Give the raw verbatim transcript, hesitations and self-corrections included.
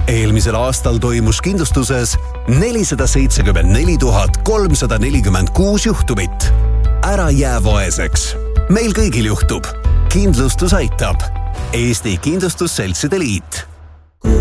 Eelmisel aastal toimus kindlustuses nelisada seitsekümmend neli tuhat kolmsada nelikümmend kuus juhtumit. Ära jää vaeseks. Meil kõigil juhtub. Kindlustus aitab. Eesti Kindlustusseltside Liit.